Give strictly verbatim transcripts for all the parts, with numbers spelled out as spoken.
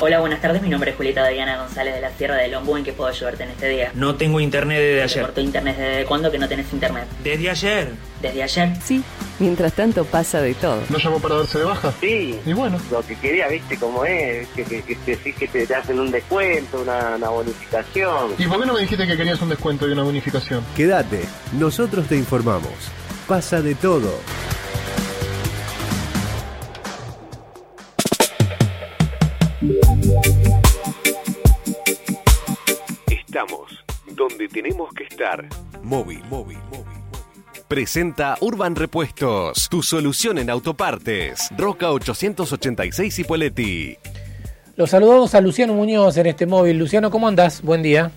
Hola, buenas tardes, mi nombre es Julieta Diana González de la Sierra del Ombú. ¿En qué puedo ayudarte en este día? No tengo internet desde ayer. ¿Te cortó internet desde cuándo que no tenés internet? ¿Desde ayer? ¿Desde ayer? Sí, mientras tanto pasa de todo. ¿No llamó para darse de baja? Sí. Y bueno. Lo que quería, viste cómo es, que, que, que, que, que, que te, te hacen un descuento, una, una bonificación. ¿Y por qué no me dijiste que querías un descuento y una bonificación? Quédate, nosotros te informamos. Pasa de todo. Estamos donde tenemos que estar. Móvil, móvil, móvil. Presenta Urban Repuestos, tu solución en autopartes. Roca ochocientos ochenta y seis Ipoleti. Los saludamos a Luciano Muñoz en este móvil. Luciano, ¿cómo andás? Buen día.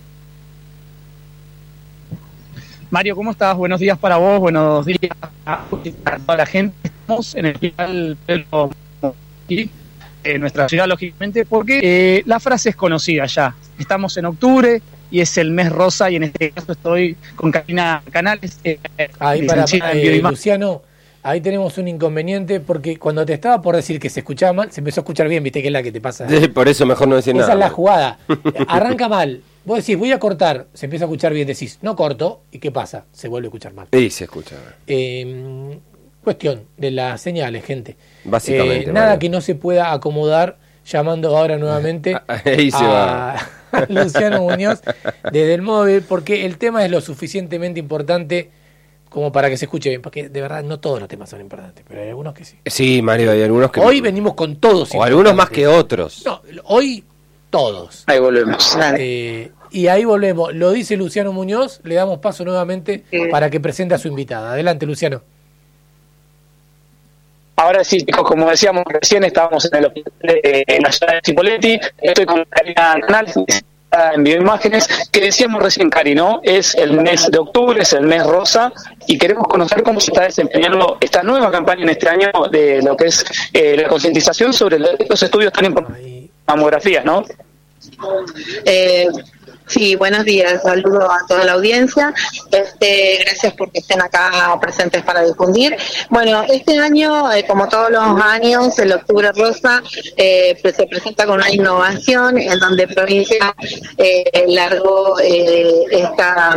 Mario, ¿cómo estás? Buenos días para vos, buenos días a toda la gente. Estamos en el Hospital Pedro aquí, en nuestra ciudad, lógicamente, porque eh, la frase es conocida ya. Estamos en octubre y es el mes rosa, y en este caso estoy con Karina Canales. Eh, ahí para, eh, Luciano, ahí tenemos un inconveniente, porque cuando te estaba por decir que se escuchaba mal, se empezó a escuchar bien, viste que es la que te pasa. Sí, por eso mejor no decir Esa nada. Esa es la jugada. Arranca mal. Vos decís, voy a cortar, se empieza a escuchar bien, decís, no corto, ¿y qué pasa? Se vuelve a escuchar mal. Sí, se escucha. Eh, cuestión de las señales, gente. Básicamente. Eh, nada Mario. que no se pueda acomodar, llamando ahora nuevamente Ahí se a va. Luciano Muñoz desde el móvil, porque el tema es lo suficientemente importante como para que se escuche bien, porque de verdad no todos los temas son importantes, pero hay algunos que sí. Sí, Mario, hay algunos que... Hoy venimos con todos. O algunos más que otros. No, hoy todos. Ahí volvemos. Eh, y ahí volvemos. Lo dice Luciano Muñoz, le damos paso nuevamente sí. para que presente a su invitada. Adelante, Luciano. Ahora sí, chicos, como decíamos recién, estábamos en el hospital de en la ciudad de Cipolletti. Estoy con Karina Canales en bioimágenes, que decíamos recién, Cari, ¿no? Es el mes de octubre, es el mes rosa, y queremos conocer cómo se está desempeñando esta nueva campaña en este año de lo que es eh, la concientización sobre los estudios tan importantes, mamografías, ¿no? Eh, sí, buenos días, saludo a toda la audiencia, este, gracias porque estén acá presentes para difundir. Bueno, este año, eh, como todos los años, el Octubre Rosa eh, pues se presenta con una innovación en donde provincia eh, largó eh, esta,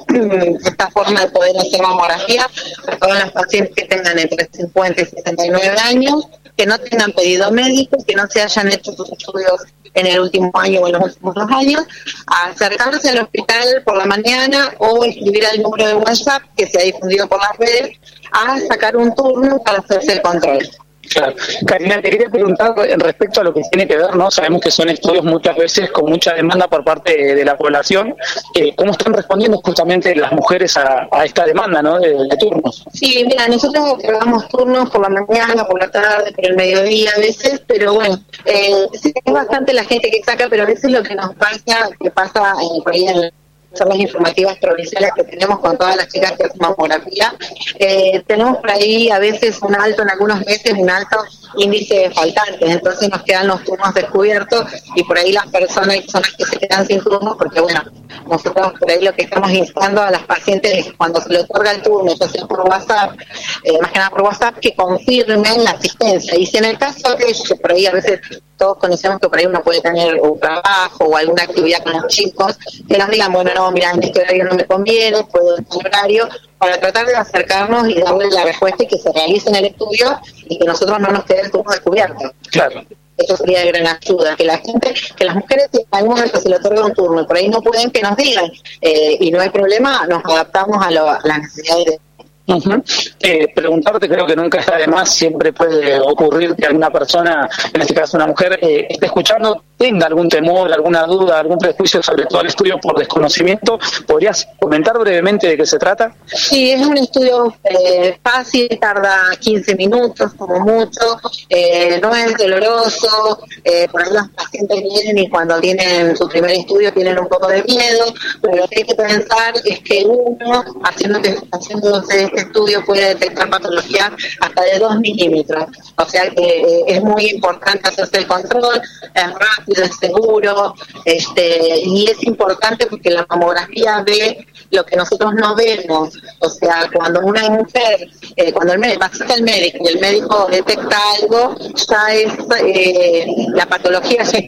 esta forma de poder hacer mamografía a todas las pacientes que tengan entre cincuenta y sesenta y nueve años, que no tengan pedido médico, que no se hayan hecho sus estudios en el último año o en los últimos dos años, a acercarse al hospital por la mañana o escribir al número de WhatsApp que se ha difundido por las redes, a sacar un turno para hacerse el control. Claro. Karina, te quería preguntar respecto a lo que tiene que ver, ¿no? Sabemos que son estudios muchas veces con mucha demanda por parte de, de la población. Eh, ¿Cómo están respondiendo justamente las mujeres a, a esta demanda, ¿no? de, de turnos? Sí, mira, nosotros grabamos turnos por la mañana, por la tarde, por el mediodía a veces, pero bueno, eh, sí, es bastante la gente que saca, pero a veces lo que nos pasa, que pasa eh, por ahí en son las informativas provinciales que tenemos con todas las chicas que hacen mamografía, eh, tenemos por ahí a veces un alto, en algunos meses, un alto índice de faltantes, entonces nos quedan los turnos descubiertos y por ahí las personas, personas que se quedan sin turnos, porque bueno, nosotros por ahí lo que estamos instando a las pacientes es que cuando se le otorga el turno, ya sea por WhatsApp, eh, más que nada por WhatsApp, que confirmen la asistencia, y si en el caso de ellos, por ahí a veces todos conocemos que por ahí uno puede tener un trabajo o alguna actividad con los chicos, que nos digan, bueno, no, mira, en este horario no me conviene, puedo en este horario, para tratar de acercarnos y darle la respuesta y que se realice en el estudio y que nosotros no nos quede el turno descubierto. Claro. Eso sería de gran ayuda, que la gente, que las mujeres en algún momento se le otorga un turno y por ahí no pueden, que nos digan, eh, y no hay problema, nos adaptamos a, lo, a las necesidades de... Uh-huh. Eh, preguntarte, creo que nunca está de más, siempre puede ocurrir que alguna persona, en este caso una mujer, eh, esté escuchando, tenga algún temor, alguna duda, algún prejuicio sobre todo el estudio por desconocimiento. ¿Podrías comentar brevemente de qué se trata? Sí, es un estudio eh, fácil, tarda quince minutos como mucho, eh, no es doloroso, eh, por ahí los pacientes vienen y cuando tienen su primer estudio tienen un poco de miedo, pero lo que hay que pensar es que uno, haciendo haciéndose este estudio, puede detectar patología hasta de dos milímetros, o sea que eh, es muy importante hacerse el control, es rápido, es seguro, este, y es importante porque la mamografía ve lo que nosotros no vemos, o sea, cuando una mujer, eh, cuando el médico, el médico y el médico detecta algo, ya es, eh, la patología ya es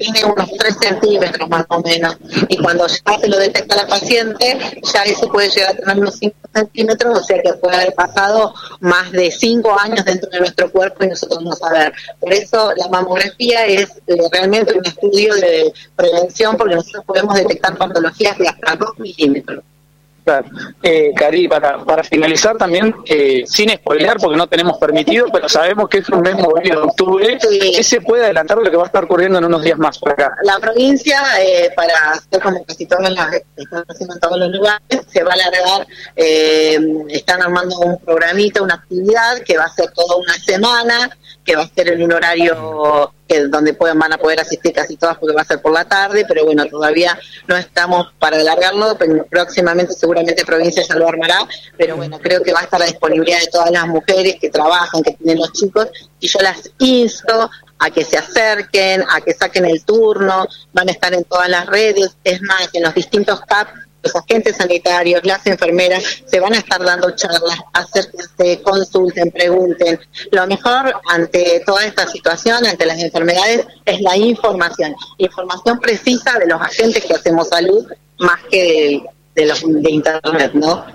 tiene unos tres centímetros más o menos, y cuando ya se lo detecta la paciente, ya eso puede llegar a tener unos cinco centímetros, o sea que puede haber pasado más de cinco años dentro de nuestro cuerpo y nosotros no saber. Por eso la mamografía es eh, realmente un estudio de prevención, porque nosotros podemos detectar patologías de hasta dos milímetros. Claro. Eh, Cari, para, para finalizar también, eh, sin spoilear porque no tenemos permitido, pero sabemos que es un mes movido de octubre, sí. ¿Qué se puede adelantar de lo que va a estar ocurriendo en unos días más por acá? La provincia, eh, para hacer como casi todas las están haciendo en todos los lugares, se va a alargar, eh, están armando un programita, una actividad que va a ser toda una semana, que va a ser en un horario que donde puedan, van a poder asistir casi todas porque va a ser por la tarde, pero bueno, todavía no estamos para alargarlo, pero próximamente seguramente provincia ya lo armará, pero bueno, creo que va a estar a disponibilidad de todas las mujeres que trabajan, que tienen los chicos, y yo las insto a que se acerquen, a que saquen el turno, van a estar en todas las redes, es más, en los distintos C A P, los agentes sanitarios, las enfermeras, se van a estar dando charlas, acérquense, consulten, pregunten. Lo mejor ante toda esta situación, ante las enfermedades, es la información. Información precisa de los agentes que hacemos salud, más que de, de los de internet, ¿no?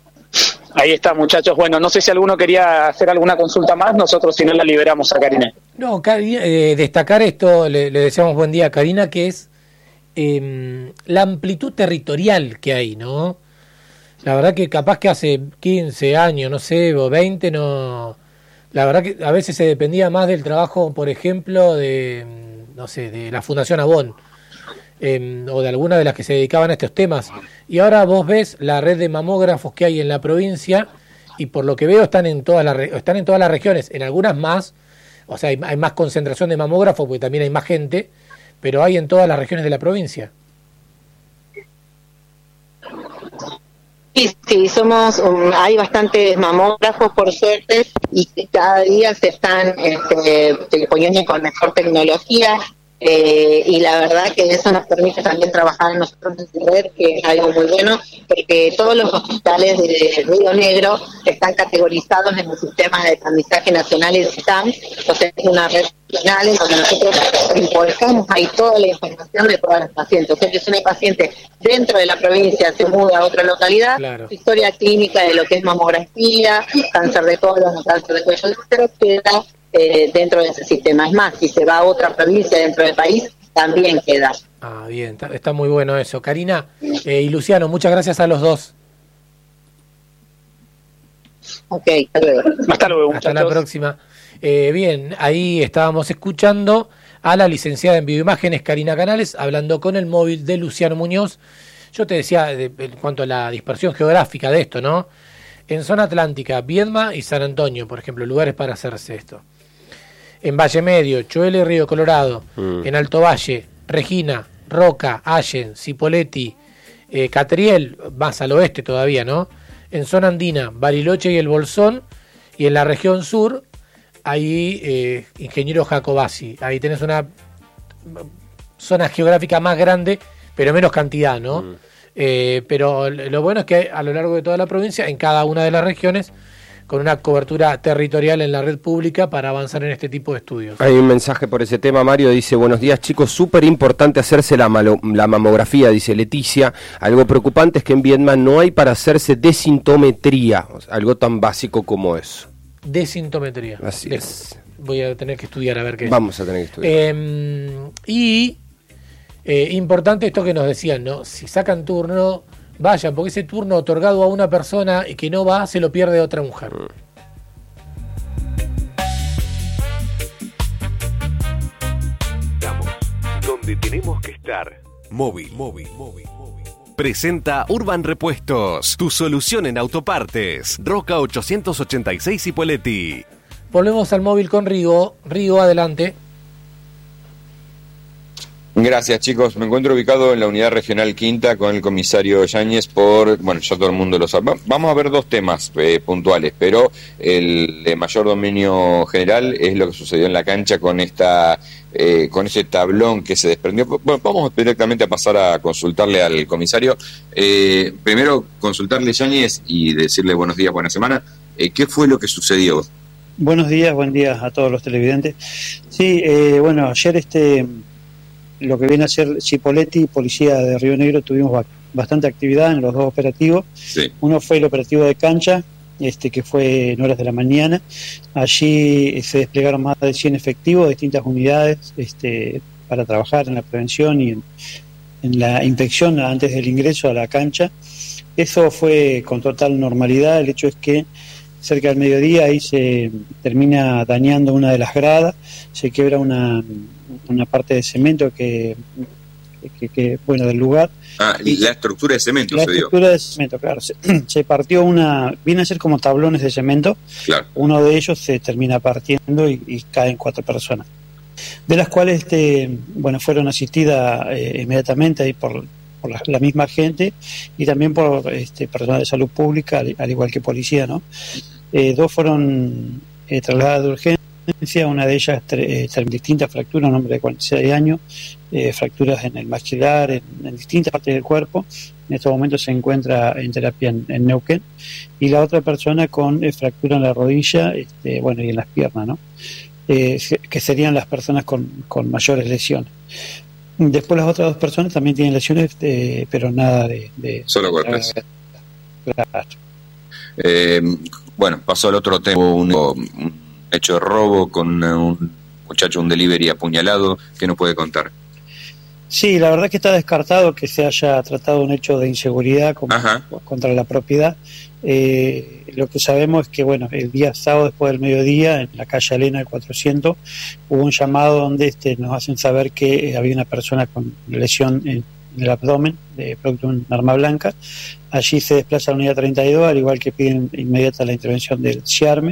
Ahí está, muchachos. Bueno, no sé si alguno quería hacer alguna consulta más, nosotros si no la liberamos a Karina. No, Karina, eh, destacar esto, le, le deseamos buen día a Karina, que es Eh, la amplitud territorial que hay, ¿no? La verdad que capaz que hace quince años, no sé, o veinte, no... La verdad que a veces se dependía más del trabajo, por ejemplo, de, no sé, de la Fundación Avon, eh, o de alguna de las que se dedicaban a estos temas. Y ahora vos ves la red de mamógrafos que hay en la provincia, y por lo que veo están en todas las, están en todas las regiones, en algunas más, o sea, hay, hay más concentración de mamógrafos porque también hay más gente, pero hay en todas las regiones de la provincia. Sí, sí, somos, um, hay bastantes mamógrafos por suerte y cada día se están este, poniendo con mejor tecnología eh, y la verdad que eso nos permite también trabajar en nosotros en red, que es algo muy bueno, porque todos los hospitales de Río Negro están categorizados en el sistema de tamizaje nacional, el S I T A M, entonces es una red nacional en donde nosotros impulsamos ahí toda la información de todas las pacientes. O sea que si una paciente dentro de la provincia se muda a otra localidad, claro, su historia clínica de lo que es mamografía, cáncer de colon, cáncer de cuello de útero, queda eh, dentro de ese sistema. Es más, si se va a otra provincia dentro del país, también queda. Ah, bien, está, está muy bueno eso. Karina eh, y Luciano, muchas gracias a los dos. Ok, hasta luego. Hasta luego, Hasta la próxima. Eh, bien, ahí estábamos escuchando a la licenciada en bioimágenes Karina Canales hablando con el móvil de Luciano Muñoz. Yo te decía de, de, en cuanto a la dispersión geográfica de esto, ¿no? En zona atlántica, Viedma y San Antonio, por ejemplo, lugares para hacerse esto. En Valle Medio, Choel y Río Colorado, mm. en Alto Valle, Regina, Roca, Allen, Cipolletti, eh, Catriel, más al oeste todavía, ¿no? En zona andina, Bariloche y el Bolsón, y en la región sur, ahí eh, Ingeniero Jacobasi. Ahí tenés una zona geográfica más grande, pero menos cantidad, ¿no? Mm. Eh, pero lo bueno es que a lo largo de toda la provincia, en cada una de las regiones, con una cobertura territorial en la red pública para avanzar en este tipo de estudios. Hay un mensaje por ese tema, Mario, dice: buenos días chicos, súper importante hacerse la, malo, la mamografía, dice Leticia. Algo preocupante es que en Vietnam no hay para hacerse desintometría, o sea, algo tan básico como eso. Desintometría. Así Les, es. Voy a tener que estudiar a ver qué es. Vamos a tener que estudiar. Eh, y eh, importante esto que nos decían, ¿no? Si sacan turno, vayan, porque ese turno otorgado a una persona y que no va, se lo pierde otra mujer. Mm. Estamos donde tenemos que estar. Móvil, móvil, móvil. Presenta Urban Repuestos, tu solución en autopartes. Roca ochocientos ochenta y seis Cipolletti. Volvemos al móvil con Rigo. Rigo, adelante. Gracias chicos, me encuentro ubicado en la unidad regional quinta con el comisario Yáñez por, bueno, ya todo el mundo lo sabe. Vamos a ver dos temas eh, puntuales, pero el de mayor dominio general es lo que sucedió en la cancha con esta eh, con ese tablón que se desprendió. Bueno, vamos directamente a pasar a consultarle al comisario. Eh, primero consultarle Yáñez y decirle buenos días, buena semana. Eh, ¿Qué fue lo que sucedió? Buenos días, buen día a todos los televidentes. Sí, eh, bueno, ayer este... lo que viene a ser Cipolletti y Policía de Río Negro tuvimos ba- bastante actividad en los dos operativos. Sí. Uno fue el operativo de cancha, este que fue en horas de la mañana. Allí se desplegaron más de cien efectivos de distintas unidades este, para trabajar en la prevención y en, en la inspección antes del ingreso a la cancha. Eso fue con total normalidad. El hecho es que cerca del mediodía ahí se termina dañando una de las gradas, se quiebra una, una parte de cemento que, que, que bueno del lugar. Ah, y la estructura de cemento la se dio. estructura de cemento, claro, se, se partió una, viene a ser como tablones de cemento, claro. Uno de ellos se termina partiendo y, y caen cuatro personas, de las cuales este, bueno fueron asistidas eh, inmediatamente ahí por por la, la misma gente y también por este, personal de salud pública, al, al igual que policía, ¿no? Eh, dos fueron eh, trasladadas de urgencia, una de ellas tre, eh, distintas fracturas, un hombre de cuarenta y seis años, eh, fracturas en el maxilar, en, en distintas partes del cuerpo. En estos momentos se encuentra en terapia en, en Neuquén, y la otra persona con eh, fractura en la rodilla, este, bueno, y en las piernas, ¿no? Eh, que serían las personas con, con mayores lesiones. Después las otras dos personas también tienen lesiones, eh, pero nada de... de Solo golpes. Claro. Eh, bueno, pasó al otro tema, un, un hecho de robo con un muchacho, un delivery apuñalado. ¿Qué nos puede contar? Sí, la verdad que está descartado que se haya tratado un hecho de inseguridad como, contra la propiedad. Eh, lo que sabemos es que, bueno, el día sábado después del mediodía, en la calle Elena del cuatrocientos, hubo un llamado donde este, nos hacen saber que eh, había una persona con lesión en, en el abdomen, de producto de un arma blanca. Allí se desplaza la unidad treinta y dos, al igual que piden inmediata la intervención del CIARME.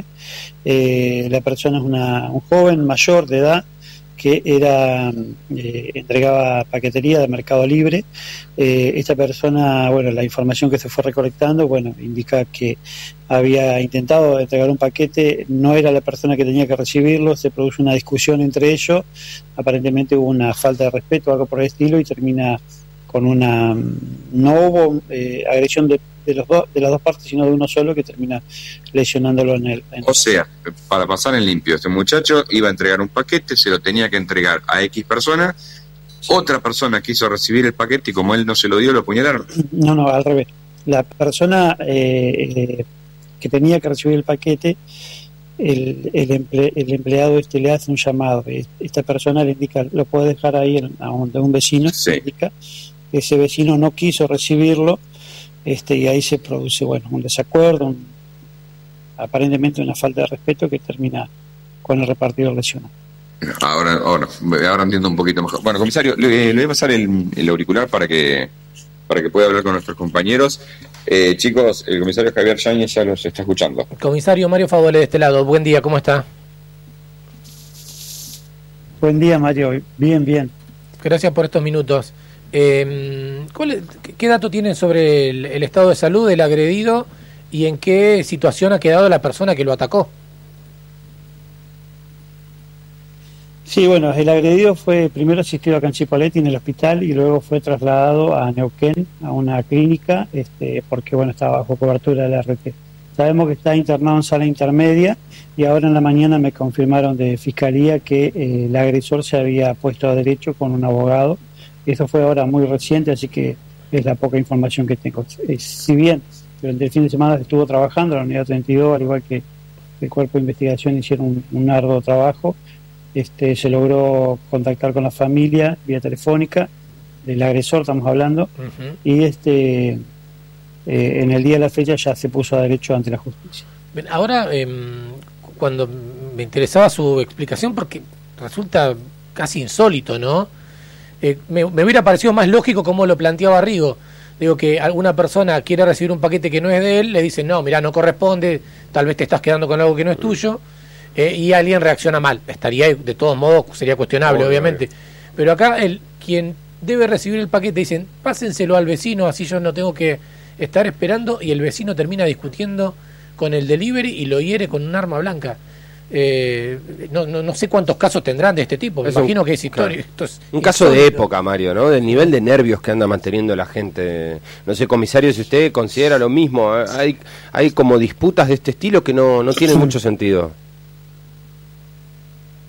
Eh, la persona es una, un joven mayor de edad, que era eh, entregaba paquetería de Mercado Libre. Eh, esta persona, bueno, la información que se fue recolectando, bueno, indica que había intentado entregar un paquete, no era la persona que tenía que recibirlo, se produce una discusión entre ellos, aparentemente hubo una falta de respeto, algo por el estilo, y termina con una, no hubo eh, agresión de, de los dos, de las dos partes, sino de uno solo, que termina lesionándolo en el... En o sea, para pasar en limpio, este muchacho iba a entregar un paquete, se lo tenía que entregar a X persona, sí. Otra persona quiso recibir el paquete y como él no se lo dio, lo apuñalaron. No, no, al revés. La persona eh, eh, que tenía que recibir el paquete, el, el, emple, el empleado este le hace un llamado. Esta persona le indica, lo puede dejar ahí en, a un, de un vecino, sí. Indica. Ese vecino no quiso recibirlo, este, y ahí se produce, bueno, un desacuerdo, un, aparentemente una falta de respeto que termina con el repartidor lesionado. Ahora, ahora, ahora entiendo un poquito mejor. Bueno, comisario, le, le voy a pasar el, el auricular para que para que pueda hablar con nuestros compañeros. Eh, chicos, el comisario Javier Yáñez ya los está escuchando. Comisario Mario Favole de este lado, buen día, ¿cómo está? Buen día, Mario, bien, bien. Gracias por estos minutos. Eh, ¿cuál es, ¿Qué dato tienen sobre el, el estado de salud del agredido y en qué situación ha quedado la persona que lo atacó? Sí, bueno, el agredido fue primero asistido acá en Cipolletti en el hospital y luego fue trasladado a Neuquén, a una clínica, este, porque bueno, estaba bajo cobertura de la R T. Sabemos que está internado en sala intermedia y ahora en la mañana me confirmaron de Fiscalía que eh, el agresor se había puesto a derecho con un abogado. Eso fue ahora muy reciente, así que es la poca información que tengo. Eh, si bien durante el fin de semana estuvo trabajando la unidad treinta y dos, al igual que el cuerpo de investigación hicieron un, un arduo trabajo, este, se logró contactar con la familia vía telefónica, del agresor estamos hablando, uh-huh. y este eh, en el día de la fecha ya se puso a derecho ante la justicia. Bien, ahora, eh, cuando me interesaba su explicación, porque resulta casi insólito, ¿no? Eh, me, me hubiera parecido más lógico como lo planteaba Rigo. Digo, que alguna persona quiere recibir un paquete que no es de él, le dicen, no, mirá, no corresponde, tal vez te estás quedando con algo que no es tuyo, eh, y alguien reacciona mal. Estaría, de todos modos, sería cuestionable, oh, obviamente. Eh. Pero acá, el quien debe recibir el paquete, dicen, pásenselo al vecino, así yo no tengo que estar esperando, y el vecino termina discutiendo con el delivery y lo hiere con un arma blanca. Eh, no, no, no sé cuántos casos tendrán de este tipo, me es imagino un, que es historia. Claro. Esto es un caso histórico. De época, Mario, ¿no? Del nivel de nervios que anda manteniendo la gente. No sé, comisario, si usted considera lo mismo. Hay, hay como disputas de este estilo que no, no tienen mucho sentido.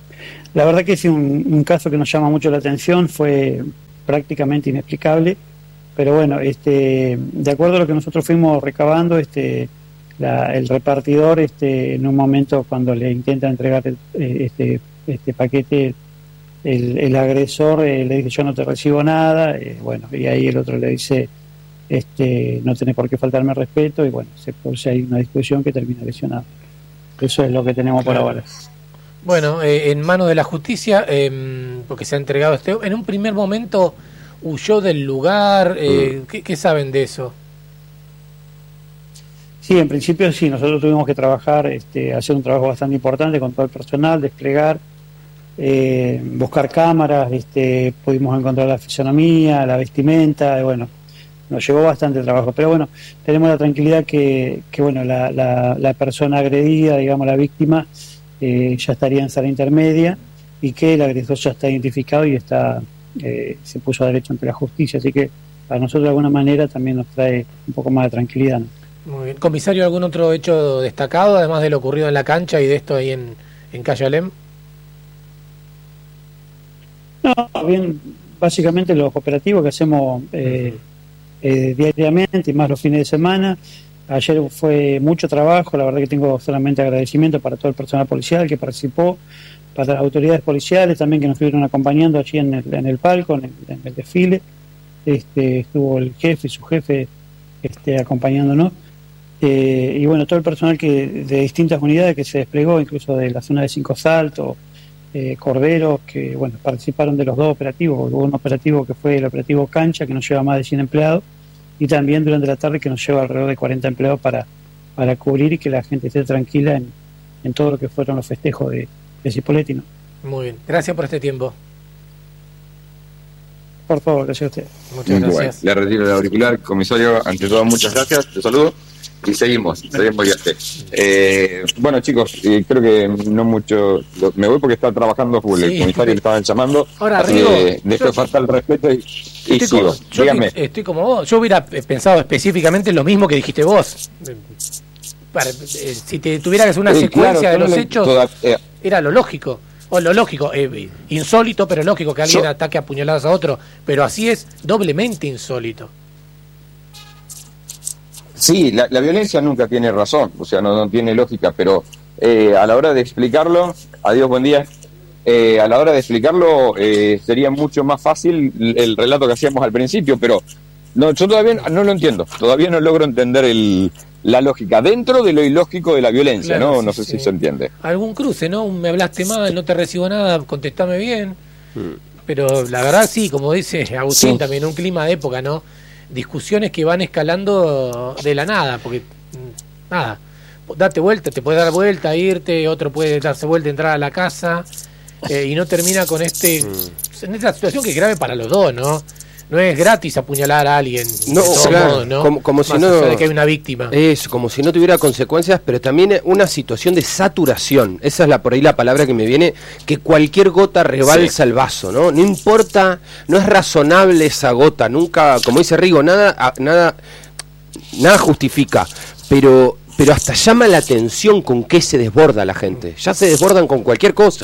La verdad que es un, un caso que nos llama mucho la atención, fue prácticamente inexplicable, pero bueno, este, de acuerdo a lo que nosotros fuimos recabando, este, la, el repartidor, este, en un momento cuando le intenta entregar el, este, este paquete, el, el agresor eh, le dice yo no te recibo nada, eh, bueno, y ahí el otro le dice este, no tenés por qué faltarme respeto, y bueno, se produce ahí una discusión que termina lesionada. Eso es lo que tenemos por ahora. Bueno, eh, en manos de la justicia, eh, porque se ha entregado este, en un primer momento huyó del lugar, eh, ¿qué, ¿qué saben de eso? Sí, en principio sí, nosotros tuvimos que trabajar, este, hacer un trabajo bastante importante con todo el personal, desplegar, eh, buscar cámaras, este, pudimos encontrar la fisonomía, la vestimenta, y bueno, nos llevó bastante trabajo, pero bueno, tenemos la tranquilidad que, que bueno, la, la, la persona agredida, digamos la víctima, eh, ya estaría en sala intermedia y que el agresor ya está identificado y está eh, se puso a derecho ante la justicia, así que para nosotros de alguna manera también nos trae un poco más de tranquilidad, ¿no? Muy bien. Comisario, ¿algún otro hecho destacado, además de lo ocurrido en la cancha y de esto ahí en, en Calle Alem? No, bien, básicamente los operativos que hacemos eh, eh, diariamente y más los fines de semana. Ayer fue mucho trabajo, la verdad que tengo solamente agradecimiento para todo el personal policial que participó, para las autoridades policiales también que nos estuvieron acompañando allí en el, en el palco, en el, en el desfile. Este, estuvo el jefe y su jefe este, acompañándonos. Eh, y bueno, todo el personal que de distintas unidades que se desplegó, incluso de la zona de Cinco Saltos, eh, Corderos, que bueno, participaron de los dos operativos. Hubo un operativo que fue el operativo Cancha, que nos lleva más de cien empleados, y también durante la tarde que nos lleva alrededor de cuarenta empleados para, para cubrir y que la gente esté tranquila en, en todo lo que fueron los festejos de, de Cipolletti, ¿no? Muy bien, gracias por este tiempo. Por favor, gracias a usted. Muchas Bueno, gracias. le retiro el auricular, comisario, ante todo muchas gracias, te saludo y seguimos, seguimos viaje. Eh, bueno chicos, eh, creo que no mucho, lo- me voy porque está trabajando full, Sí. el comisario le estaban llamando, Ahora, así Rigo, que después yo- falta el respeto y, y Estoy sigo, como, yo dígame. estoy, estoy como vos. Yo hubiera eh, pensado específicamente lo mismo que dijiste vos. Eh, Para, eh, si te tuviera que hacer una Eh, secuencia claro, de los toda- hechos, toda- eh, era lo lógico. O lo lógico, eh, insólito, pero lógico que alguien Yo- ataque a puñaladas a otro. Pero así es doblemente insólito. Sí, la, la violencia nunca tiene razón, o sea, no, no tiene lógica, pero eh, a la hora de explicarlo, adiós, buen día, eh, a la hora de explicarlo eh, sería mucho más fácil el, el relato que hacíamos al principio, pero no, yo todavía no lo entiendo, todavía no logro entender el, la lógica dentro de lo ilógico de la violencia, Claro, ¿no? sí, No sé sí. si se entiende. Algún cruce, ¿no? Un me hablaste mal, no te recibo nada, contestame bien. Pero la verdad sí, como dice Agustín, Sí. también un clima de época, ¿no? Discusiones que van escalando de la nada, porque mm, nada, date vuelta, te puedes dar vuelta, irte, otro puede darse vuelta, entrar a la casa, eh, y no termina con este, en esta situación que es grave para los dos, ¿no? No es gratis apuñalar a alguien, No, de todos claro, modos, ¿no? como, como si Más no allá de que hay una víctima. Eso, como si no tuviera consecuencias, pero también una situación de saturación. Esa es la por ahí la palabra que me viene, que cualquier gota rebalsa el vaso, ¿no? No importa, no es razonable esa gota, nunca, como dice Rigo, nada, a- nada, nada justifica, pero, pero hasta llama la atención con qué se desborda la gente. Ya se desbordan con cualquier cosa.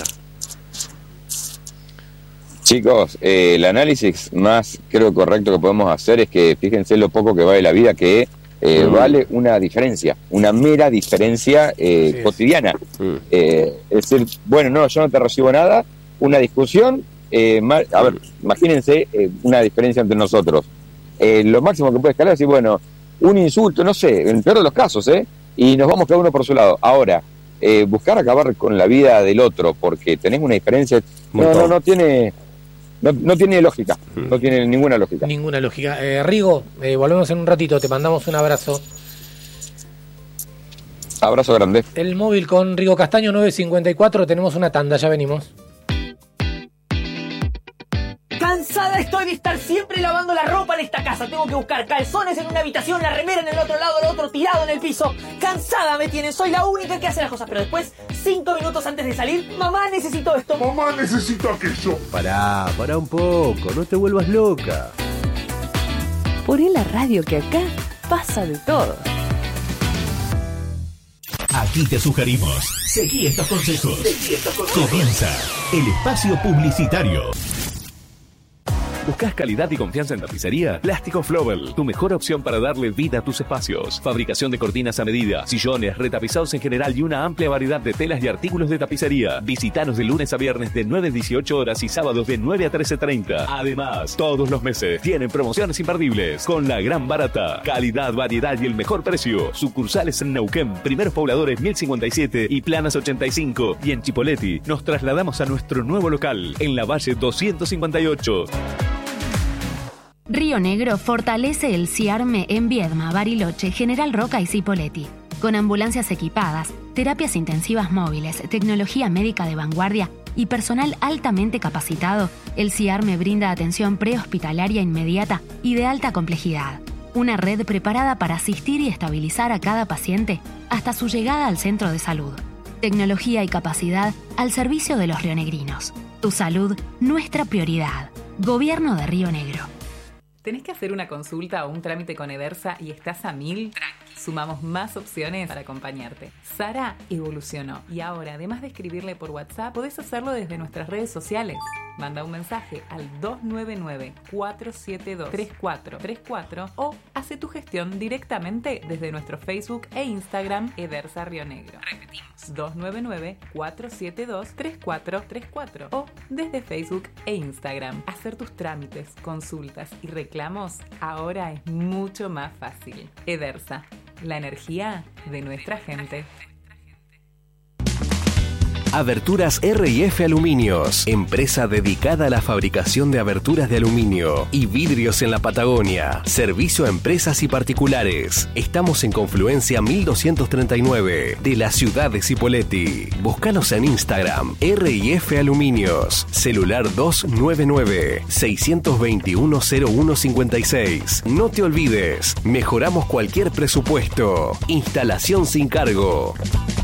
Chicos, eh, el análisis más creo correcto que podemos hacer es que fíjense lo poco que vale la vida, que eh, Mm. vale una diferencia, una mera diferencia eh, Sí. cotidiana. Mm. Eh, es decir, bueno, no, yo no te recibo nada, una discusión, eh, ma- a ver, imagínense eh, una diferencia entre nosotros. Eh, lo máximo que puede escalar es decir, bueno, un insulto, no sé, en el peor de los casos, ¿eh? Y nos vamos cada uno por su lado. Ahora, eh, buscar acabar con la vida del otro porque tenés una diferencia, no, Montón. no, no tiene... No, no tiene lógica, no tiene ninguna lógica. Ninguna lógica. Eh, Rigo, eh, volvemos en un ratito, te mandamos un abrazo. Abrazo grande. El móvil con Rigo Castaño nueve cincuenta y cuatro, tenemos una tanda, ya venimos. Cansada estoy de estar siempre lavando la ropa en esta casa. Tengo que buscar calzones en una habitación, la remera en el otro lado, el otro tirado en el piso. Cansada me tienen, soy la única que hace las cosas. Pero después, cinco minutos antes de salir, mamá, necesito esto. Mamá, necesito aquello. Pará, pará un poco, no te vuelvas loca. Poné la radio que acá pasa de todo. Aquí te sugerimos. Seguí estos consejos. Seguí estos consejos. Comienza el espacio publicitario. ¿Buscas calidad y confianza en tapicería? Plástico Flowell, tu mejor opción para darle vida a tus espacios. Fabricación de cortinas a medida, sillones, retapizados en general y una amplia variedad de telas y artículos de tapicería. Visítanos de lunes a viernes de nueve a dieciocho horas y sábados de nueve a trece treinta. Además, todos los meses tienen promociones imperdibles con la gran barata. Calidad, variedad y el mejor precio. Sucursales en Neuquén, Primeros Pobladores mil cincuenta y siete y Planas ochenta y cinco. Y en Chipoleti nos trasladamos a nuestro nuevo local en la Valle doscientos cincuenta y ocho. Río Negro fortalece el CIARME en Viedma, Bariloche, General Roca y Cipolletti. Con ambulancias equipadas, terapias intensivas móviles, tecnología médica de vanguardia y personal altamente capacitado, el CIARME brinda atención prehospitalaria inmediata y de alta complejidad. Una red preparada para asistir y estabilizar a cada paciente hasta su llegada al centro de salud. Tecnología y capacidad al servicio de los rionegrinos. Tu salud, nuestra prioridad. Gobierno de Río Negro. ¿Tenés que hacer una consulta o un trámite con Edersa y estás a mil? Sumamos más opciones para acompañarte. Sara evolucionó y ahora, además de escribirle por WhatsApp, podés hacerlo desde nuestras redes sociales. Manda un mensaje al dos nueve nueve, cuatro siete dos, tres cuatro tres cuatro o hace tu gestión directamente desde nuestro Facebook e Instagram Edersa Río Negro. Repetimos, dos nueve nueve, cuatro siete dos, tres cuatro tres cuatro o desde Facebook e Instagram. Hacer tus trámites, consultas y reclamos ahora es mucho más fácil. Edersa, la energía de nuestra gente. Aberturas R y F Aluminios, empresa dedicada a la fabricación de aberturas de aluminio y vidrios en la Patagonia. Servicio a empresas y particulares. Estamos en Confluencia mil doscientos treinta y nueve de la ciudad de Cipolletti. Búscanos en Instagram, R y F Aluminios. Celular dos nueve nueve, seis dos uno, cero uno cinco seis. No te olvides, mejoramos cualquier presupuesto. Instalación sin cargo.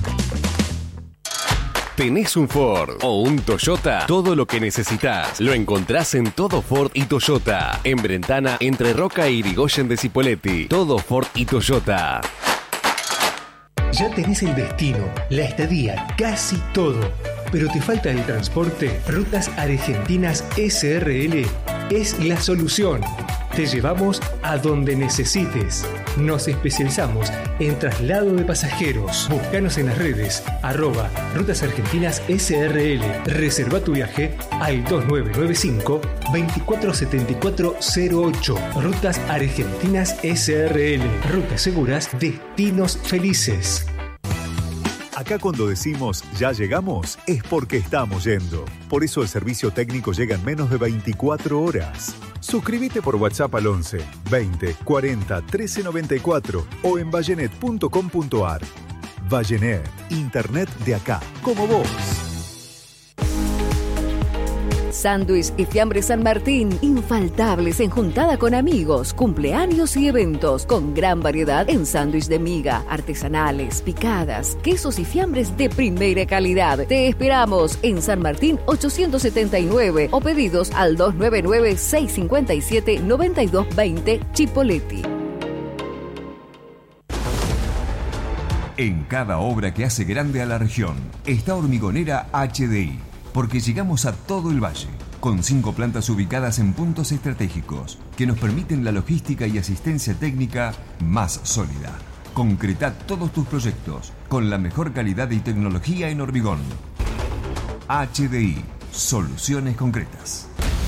¿Tenés un Ford o un Toyota? Todo lo que necesitas lo encontrás en Todo Ford y Toyota. En Brentana, entre Roca e Irigoyen de Cipolletti. Todo Ford y Toyota. Ya tenés el destino, la estadía, casi todo. Pero te falta el transporte. Rutas Argentinas S R L es la solución. Te llevamos a donde necesites. Nos especializamos en traslado de pasajeros. Búscanos en las redes, arroba Rutas Argentinas S R L. Reserva tu viaje al dos nueve nueve cinco, dos cuatro siete cuatro cero ocho. Rutas Argentinas S R L. Rutas seguras, destinos felices. Acá cuando decimos ya llegamos, es porque estamos yendo. Por eso el servicio técnico llega en menos de veinticuatro horas. Suscríbete por WhatsApp al once, veinte, cuarenta, trece noventa y cuatro o en vallenet punto com punto ar. Vallenet, internet de acá, como vos. Sándwich y fiambre San Martín, infaltables en juntada con amigos, cumpleaños y eventos, con gran variedad en sándwich de miga, artesanales, picadas, quesos y fiambres de primera calidad. Te esperamos en San Martín ochocientos setenta y nueve o pedidos al dos nueve nueve, seis cinco siete, nueve dos dos cero Chipolletti. En cada obra que hace grande a la región está Hormigonera H D I. Porque llegamos a todo el valle, con cinco plantas ubicadas en puntos estratégicos que nos permiten la logística y asistencia técnica más sólida. Concreta todos tus proyectos con la mejor calidad y tecnología en hormigón. H D I, soluciones concretas.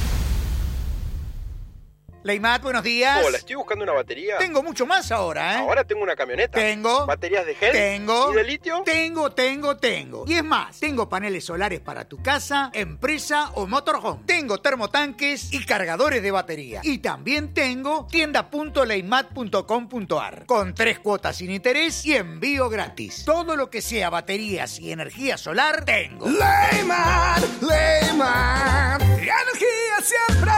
Leimat, buenos días. Hola, estoy buscando una batería. Tengo mucho más ahora, ¿eh? Ahora tengo una camioneta. Tengo. ¿Baterías de gel? Tengo. ¿Y de litio? Tengo, tengo, tengo. Y es más, tengo paneles solares para tu casa, empresa o motorhome. Tengo termotanques y cargadores de batería. Y también tengo tienda punto leimat punto com punto ar con tres cuotas sin interés y envío gratis. Todo lo que sea baterías y energía solar, tengo. Leimat, Leimat, energía siempre.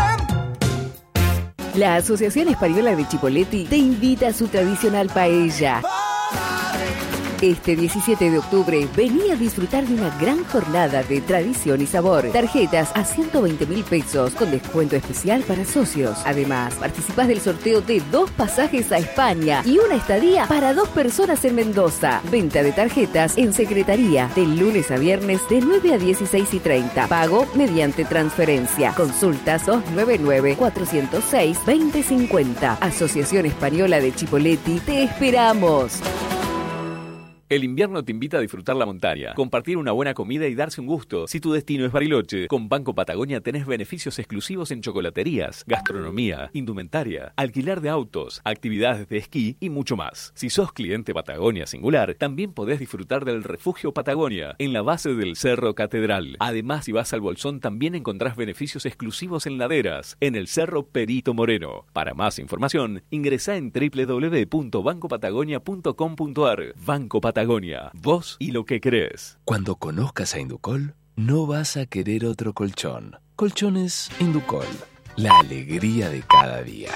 La Asociación Española de Chipolletti te invita a su tradicional paella. Este diecisiete de octubre, vení a disfrutar de una gran jornada de tradición y sabor. Tarjetas a ciento veinte mil pesos con descuento especial para socios. Además, participás del sorteo de dos pasajes a España y una estadía para dos personas en Mendoza. Venta de tarjetas en Secretaría de lunes a viernes de nueve a dieciséis y treinta. Pago mediante transferencia. Consulta dos nueve nueve, cuatro cero seis, dos cero cinco cero. Asociación Española de Chipoleti, te esperamos. El invierno te invita a disfrutar la montaña, compartir una buena comida y darse un gusto. Si tu destino es Bariloche, con Banco Patagonia tenés beneficios exclusivos en chocolaterías, gastronomía, indumentaria, alquiler de autos, actividades de esquí y mucho más. Si sos cliente Patagonia Singular, también podés disfrutar del Refugio Patagonia, en la base del Cerro Catedral. Además, si vas al Bolsón, también encontrás beneficios exclusivos en laderas, en el Cerro Perito Moreno. Para más información, ingresá en doble u doble u doble u punto banco patagonia punto com punto a r. Banco Patagonia. Patagonia, vos y lo que querés. Cuando conozcas a Inducol, no vas a querer otro colchón. Colchones Inducol, la alegría de cada día.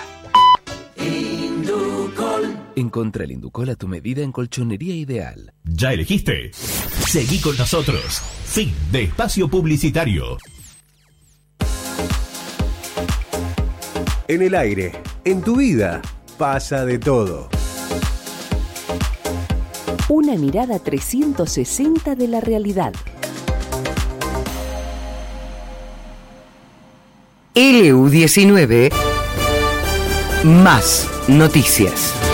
Inducol. Encontra el Inducol a tu medida en Colchonería Ideal. ¿Ya elegiste? Seguí con nosotros. Fin de espacio publicitario. En el aire, en tu vida, pasa de todo. Una mirada trescientos sesenta de la realidad. L U diecinueve, más noticias.